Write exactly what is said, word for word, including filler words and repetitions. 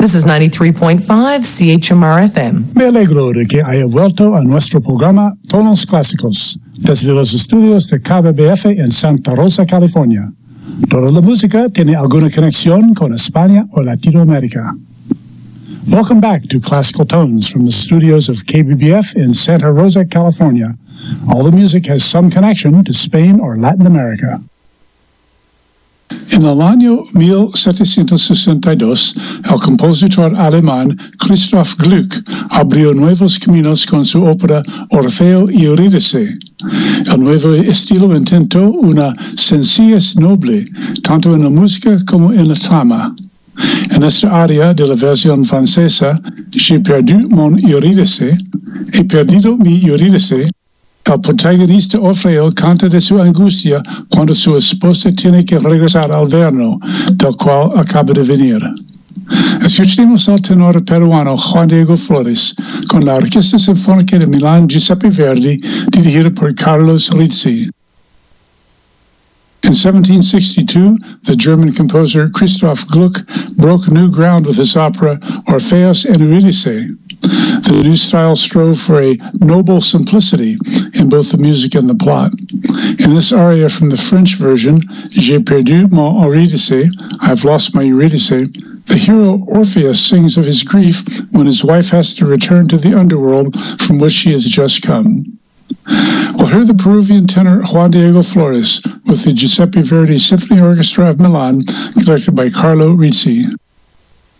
This is ninety-three point five C H M R F M. Me alegro de que haya vuelto a nuestro programa Tonos Clásicos, desde los estudios de K B B F en Santa Rosa, California. Toda la música tiene alguna conexión con España o Latinoamérica. Welcome back to Classical Tones from the studios of K B B F in Santa Rosa, California. All the music has some connection to Spain or Latin America. En el año mil setecientos sesenta y dos, el compositor alemán Christoph Gluck abrió nuevos caminos con su ópera Orfeo y Eurídice. El nuevo estilo intentó una sencillez noble, tanto en la música como en la trama. En esta área de la versión francesa, J'ai perdu mon Eurídice, he perdido mi Eurídice, el protagonista Orfeo canta de su angustia cuando su esposa tiene que regresar al verno, del cual acaba de venir. Escuchemos al tenor peruano Juan Diego Flores con la Orquesta Sinfónica de Milán Giuseppe Verdi, dirigida por Carlos Rizzi. In seventeen sixty-two, the German composer Christoph Gluck broke new ground with his opera Orpheus and Eurydice. The new style strove for a noble simplicity in both the music and the plot. In this aria from the French version, J'ai perdu mon Eurydice, I've lost my Eurydice, the hero Orpheus sings of his grief when his wife has to return to the underworld from which she has just come. We'll hear the Peruvian tenor Juan Diego Flores with the Giuseppe Verdi Symphony Orchestra of Milan, conducted by Carlo Rizzi.